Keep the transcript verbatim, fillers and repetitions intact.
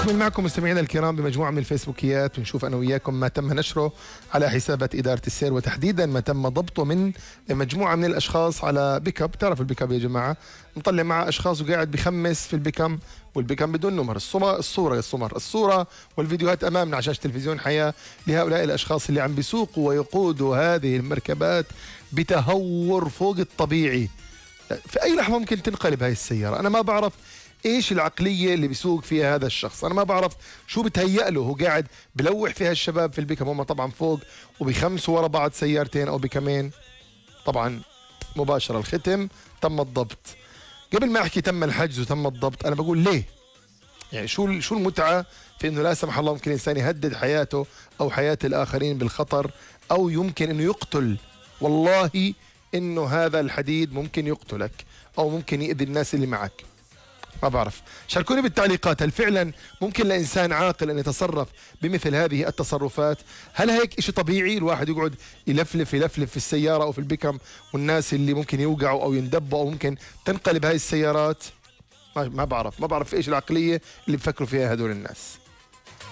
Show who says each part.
Speaker 1: نكمل معكم مستمعينا الكرام بمجموعة من الفيسبوكيات ونشوف أنا وياكم ما تم نشره على حسابات إدارة السير، وتحديدا ما تم ضبطه من مجموعة من الأشخاص على بيكاب. تعرف البيكاب يا جماعة؟ مطلع مع أشخاص وقاعد بخمس في البيكام، والبيكام بدون نمر. الصورة الصورة الصور الصورة والفيديوهات أمامنا على شاشة تلفزيون حياة لهؤلاء الأشخاص اللي عم بيسوقوا ويقودوا هذه المركبات بتهور فوق الطبيعي. في أي لحظة ممكن تنقلب هاي السيارة. أنا ما بعرف ايش العقليه اللي بيسوق فيها هذا الشخص، انا ما بعرف شو بتهيأ له. هو قاعد بلوح فيها الشباب في البيكم، هم طبعا فوق وبخمسوا ورا بعض سيارتين او بكمين. طبعا مباشره الختم تم الضبط. قبل ما احكي تم الحجز وتم الضبط، انا بقول ليه؟ يعني شو شو المتعه في انه لا سمح الله ممكن انسان يهدد حياته او حياه الاخرين بالخطر، او يمكن انه يقتل. والله انه هذا الحديد ممكن يقتلك او ممكن يؤذي الناس اللي معك. ما بعرف، شاركوني بالتعليقات، هل فعلا ممكن لإنسان عاقل أن يتصرف بمثل هذه التصرفات؟ هل هيك إشي طبيعي الواحد يقعد يلفلف يلفلف في السيارة أو في البيكم، والناس اللي ممكن يوقعوا أو يندبوا أو ممكن تنقلب هاي السيارات؟ ما بعرف ما بعرف إيش العقلية اللي بفكروا فيها هدول الناس.